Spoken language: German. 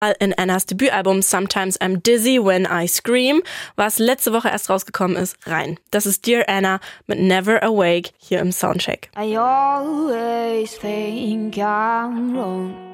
In Annas Debütalbum Sometimes I'm Dizzy When I Scream, was letzte Woche erst rausgekommen ist, rein. Das ist Dear Anna mit Never Awake hier im Soundcheck. I always think I'm wrong.